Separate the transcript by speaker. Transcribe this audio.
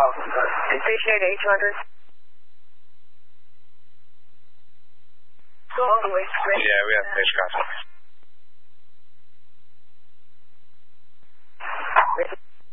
Speaker 1: Appreciate 800. Go all the way straight.
Speaker 2: Yeah, we have fish contact.